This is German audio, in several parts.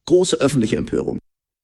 große öffentliche Empörung.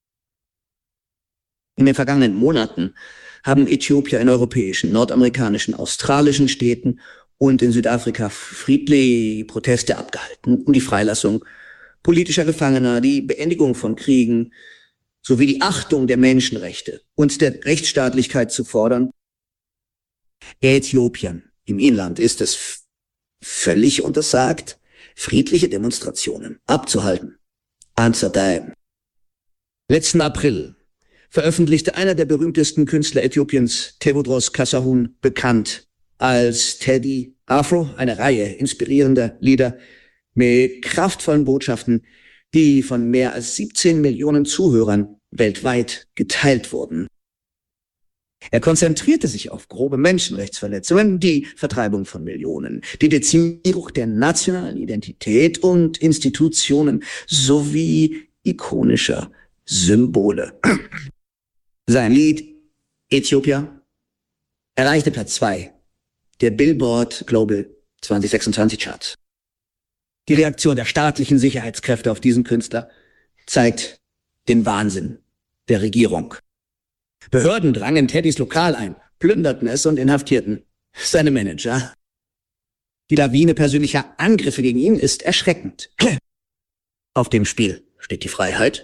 In den vergangenen Monaten haben Äthiopier in europäischen, nordamerikanischen, australischen Städten und in Südafrika friedliche Proteste abgehalten, um die Freilassung politischer Gefangener, die Beendigung von Kriegen sowie die Achtung der Menschenrechte und der Rechtsstaatlichkeit zu fordern. Äthiopien im Inland ist es völlig untersagt, friedliche Demonstrationen abzuhalten. Amsterdam. Letzten April veröffentlichte einer der berühmtesten Künstler Äthiopiens, Tewodros Kassahun, bekannt als Teddy Afro, eine Reihe inspirierender Lieder mit kraftvollen Botschaften, die von mehr als 17 Millionen Zuhörern weltweit geteilt wurden. Er konzentrierte sich auf grobe Menschenrechtsverletzungen, die Vertreibung von Millionen, die Dezimierung der nationalen Identität und Institutionen sowie ikonischer Symbole. Sein Lied Ethiopia erreichte Platz 2 der Billboard Global 2026 Charts. Die Reaktion der staatlichen Sicherheitskräfte auf diesen Künstler zeigt den Wahnsinn der Regierung. Behörden drangen in Teddys Lokal ein, plünderten es und inhaftierten seine Manager. Die Lawine persönlicher Angriffe gegen ihn ist erschreckend. Auf dem Spiel steht die Freiheit.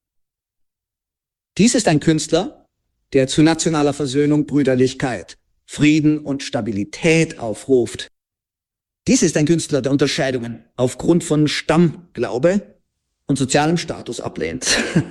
Dies ist ein Künstler, der zu nationaler Versöhnung, Brüderlichkeit, Frieden und Stabilität aufruft. Dies ist ein Künstler, der Unterscheidungen aufgrund von Stammglaube und sozialem Status ablehnt.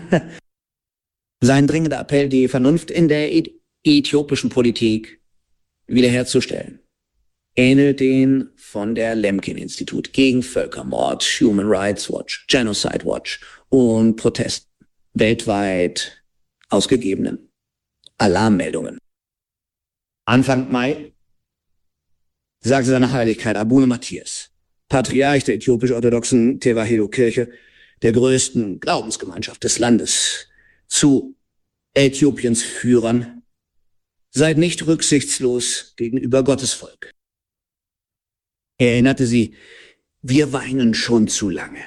Sein dringender Appell, die Vernunft in der äthiopischen Politik wiederherzustellen, ähnelt den von der Lemkin-Institut gegen Völkermord, Human Rights Watch, Genocide Watch und Protest weltweit ausgegebenen Alarmmeldungen. Anfang Mai sagte seine Heiligkeit Abune Matthias, Patriarch der äthiopisch-orthodoxen Tewahedo-Kirche, der größten Glaubensgemeinschaft des Landes, zu Äthiopiens Führern: Seid nicht rücksichtslos gegenüber Gottes Volk. Er erinnerte sie: Wir weinen schon zu lange.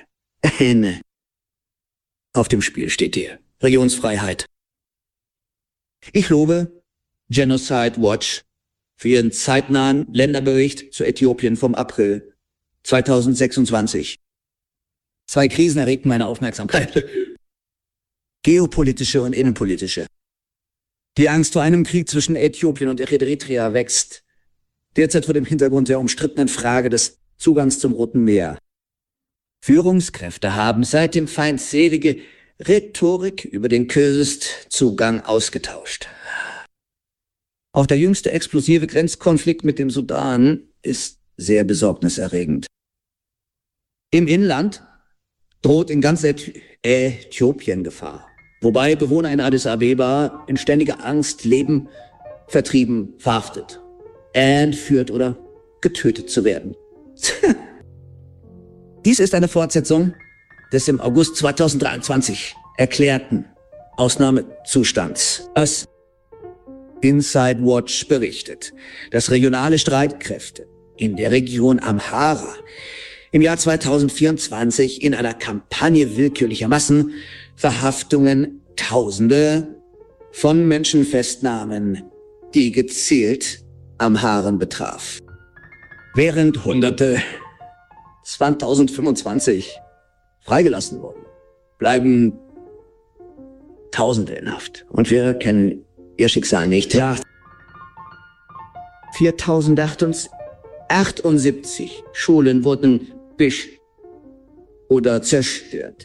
Auf dem Spiel steht hier Religionsfreiheit. Ich lobe Genocide Watch für ihren zeitnahen Länderbericht zu Äthiopien vom April 2026. 2 Krisen erregten meine Aufmerksamkeit. Geopolitische und innenpolitische. Die Angst vor einem Krieg zwischen Äthiopien und Eritrea wächst, derzeit vor dem Hintergrund der umstrittenen Frage des Zugangs zum Roten Meer. Führungskräfte haben seitdem feindselige Rhetorik über den Küstenzugang ausgetauscht. Auch der jüngste explosive Grenzkonflikt mit dem Sudan ist sehr besorgniserregend. Im Inland droht in ganz Äthiopien Gefahr, wobei Bewohner in Addis Abeba in ständiger Angst leben, vertrieben, verhaftet, entführt oder getötet zu werden. Dies ist eine Fortsetzung des im August 2023 erklärten Ausnahmezustands. Inside Watch berichtet, dass regionale Streitkräfte in der Region Amhara im Jahr 2024 in einer Kampagne willkürlicher Massenverhaftungen Tausende von Menschen festnahmen, die gezielt Amharen betraf. Während Hunderte 2025 freigelassen wurden, bleiben Tausende in Haft. Und wir kennen ihr Schicksal nicht. Ja. 4078 Schulen wurden zerstört.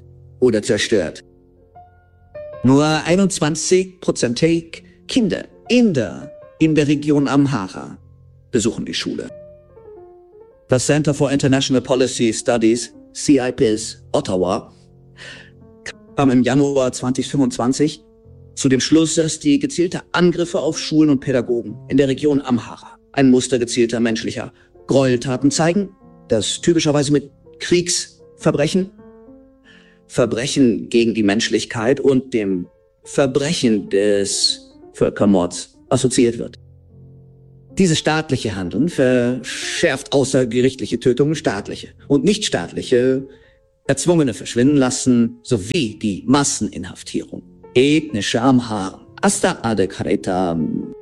Nur 21% Kinder in der Region Amhara besuchen die Schule. Das Center for International Policy Studies, CIPS Ottawa, kam im Januar 2025 zu dem Schluss, dass die gezielten Angriffe auf Schulen und Pädagogen in der Region Amhara ein Muster gezielter menschlicher Gräueltaten zeigen, das typischerweise mit Kriegsverbrechen, Verbrechen gegen die Menschlichkeit und dem Verbrechen des Völkermords assoziiert wird. Dieses staatliche Handeln verschärft außergerichtliche Tötungen staatliche und nichtstaatliche erzwungene Verschwindenlassen sowie die Masseninhaftierung ethnischer Amharen. Hasta Adekareta.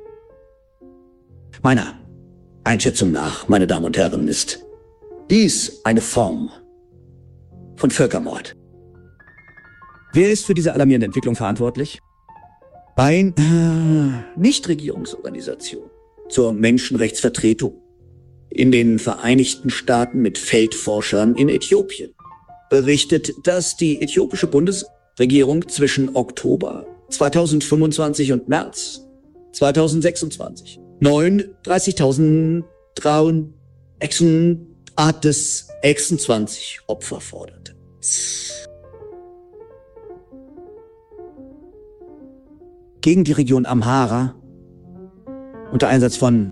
Meiner Einschätzung nach, meine Damen und Herren, ist dies eine Form von Völkermord. Wer ist für diese alarmierende Entwicklung verantwortlich? Eine Nichtregierungsorganisation zur Menschenrechtsvertretung in den Vereinigten Staaten mit Feldforschern in Äthiopien berichtet, dass die äthiopische Bundesregierung zwischen Oktober 2025 und März 2026 39.326 Opfer forderte. Gegen die Region Amhara unter Einsatz von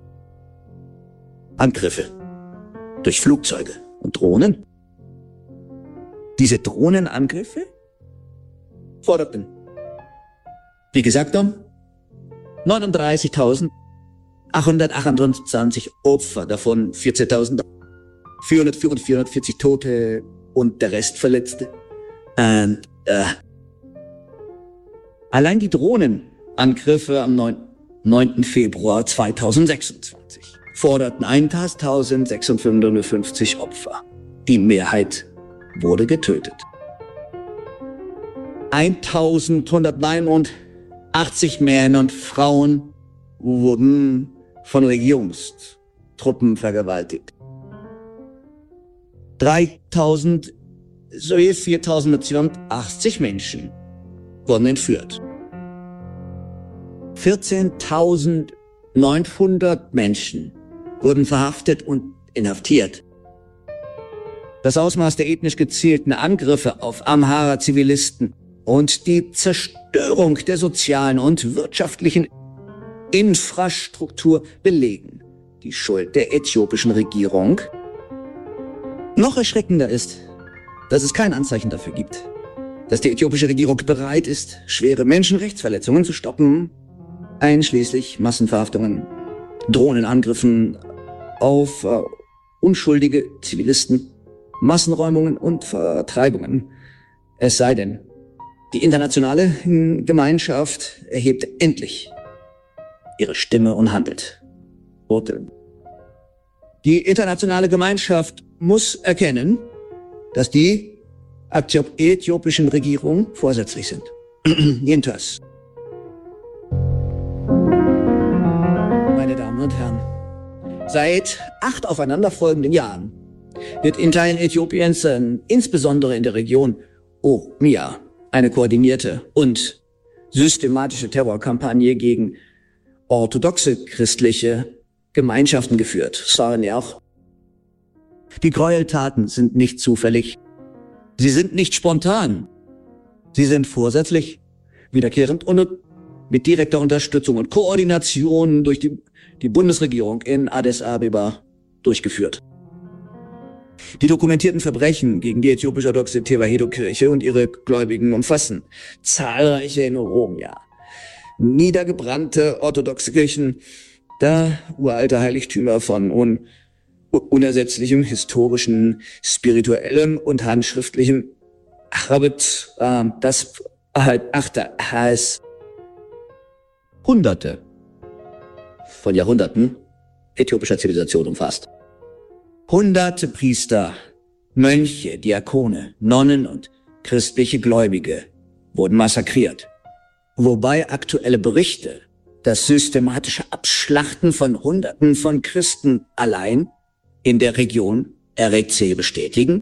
Angriffe durch Flugzeuge und Drohnen. Diese Drohnenangriffe forderten, wie gesagt, 39.828 Opfer, davon 14.440 Tote und der Rest Verletzte. Allein die Drohnenangriffe am 9. Februar 2026 forderten 1.655 Opfer. Die Mehrheit wurde getötet. 1.189 Männer und Frauen wurden von Regierungstruppen vergewaltigt. 3.000 sowie 4.082 Menschen wurden entführt. 14.900 Menschen wurden verhaftet und inhaftiert. Das Ausmaß der ethnisch gezielten Angriffe auf Amhara-Zivilisten und die Zerstörung der sozialen und wirtschaftlichen Infrastruktur belegen die Schuld der äthiopischen Regierung. Noch erschreckender ist, dass es kein Anzeichen dafür gibt, dass die äthiopische Regierung bereit ist, schwere Menschenrechtsverletzungen zu stoppen, einschließlich Massenverhaftungen, Drohnenangriffen auf unschuldige Zivilisten, Massenräumungen und Vertreibungen. Es sei denn, die internationale Gemeinschaft erhebt endlich ihre Stimme und handelt. Die internationale Gemeinschaft muss erkennen, dass die äthiopischen Regierung vorsätzlich sind. Jedenfalls. Meine Damen und Herren, seit 8 aufeinanderfolgenden Jahren wird in Teilen Äthiopiens, insbesondere in der Region Oromia, eine koordinierte und systematische Terrorkampagne gegen orthodoxe christliche Gemeinschaften geführt. Sagen ja auch. Die Gräueltaten sind nicht zufällig. Sie sind nicht spontan. Sie sind vorsätzlich, wiederkehrend und mit direkter Unterstützung und Koordination durch die Bundesregierung in Addis Abeba durchgeführt. Die dokumentierten Verbrechen gegen die äthiopisch-orthodoxe Tewahedo-Kirche und ihre Gläubigen umfassen zahlreiche in Oromia, niedergebrannte orthodoxe Kirchen, da uralte Heiligtümer von unersetzlichem historischen, spirituellem und handschriftlichem Arbeit, das heißt Hunderte von Jahrhunderten äthiopischer Zivilisation umfasst. Hunderte Priester, Mönche, Diakone, Nonnen und christliche Gläubige wurden massakriert, wobei aktuelle Berichte das systematische Abschlachten von Hunderten von Christen allein in der Region REC bestätigen.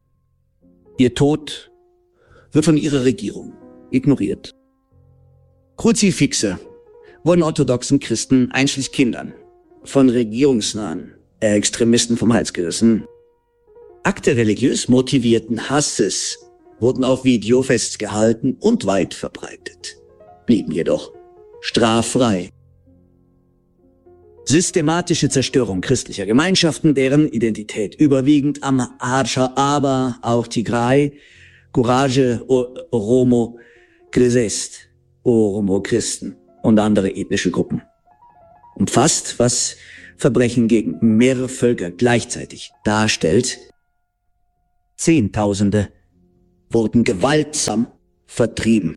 Ihr Tod wird von ihrer Regierung ignoriert. Kruzifixe wurden orthodoxen Christen, einschließlich Kindern, von regierungsnahen Extremisten vom Hals gerissen. Akte religiös motivierten Hasses wurden auf Video festgehalten und weit verbreitet, blieben jedoch straffrei. Systematische Zerstörung christlicher Gemeinschaften, deren Identität überwiegend Amhara, aber auch Tigray, Courage, Oromo, Christ, Oromo Christen und andere ethnische Gruppen umfasst, was Verbrechen gegen mehrere Völker gleichzeitig darstellt. Zehntausende wurden gewaltsam vertrieben.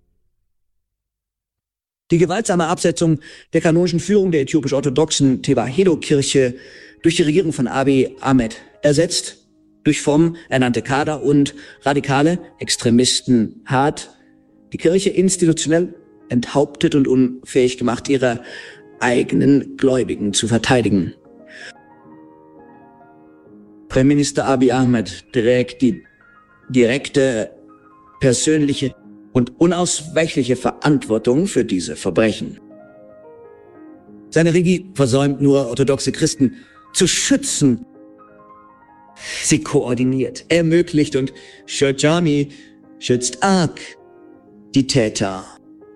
Die gewaltsame Absetzung der kanonischen Führung der äthiopisch-orthodoxen Tewahedo-Kirche durch die Regierung von Abiy Ahmed ersetzt durch fromm ernannte Kader und radikale Extremisten hat die Kirche institutionell enthauptet und unfähig gemacht, ihre eigenen Gläubigen zu verteidigen. Premierminister Abiy Ahmed trägt die direkte, persönliche und unausweichliche Verantwortung für diese Verbrechen. Seine Regie versäumt nur, orthodoxe Christen zu schützen. Sie koordiniert, ermöglicht und Shojami schützt arg die Täter.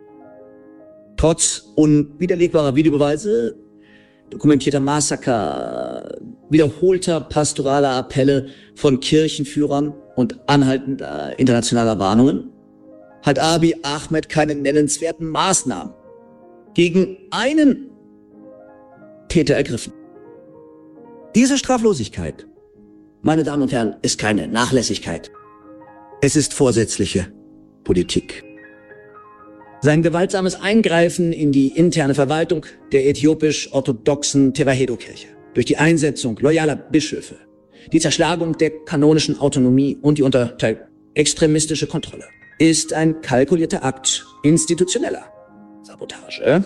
Trotz unwiderlegbarer Videobeweise, dokumentierter Massaker, wiederholter pastoraler Appelle von Kirchenführern und anhaltender internationaler Warnungen hat Abiy Ahmed keine nennenswerten Maßnahmen gegen einen Täter ergriffen. Diese Straflosigkeit, meine Damen und Herren, ist keine Nachlässigkeit. Es ist vorsätzliche Politik. Sein gewaltsames Eingreifen in die interne Verwaltung der äthiopisch-orthodoxen Tewahedo-Kirche durch die Einsetzung loyaler Bischöfe, die Zerschlagung der kanonischen Autonomie und die Unterteil extremistische Kontrolle ist ein kalkulierter Akt institutioneller Sabotage.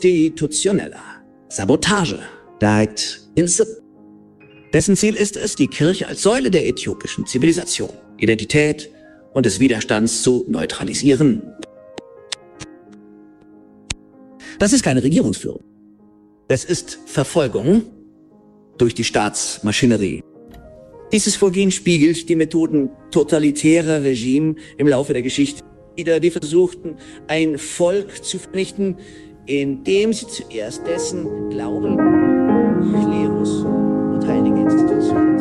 Dessen Ziel ist es, die Kirche als Säule der äthiopischen Zivilisation, Identität und des Widerstands zu neutralisieren. Das ist keine Regierungsführung. Es ist Verfolgung durch die Staatsmaschinerie. Dieses Vorgehen spiegelt die Methoden totalitärer Regime im Laufe der Geschichte wider, die versuchten, ein Volk zu vernichten, indem sie zuerst dessen Glauben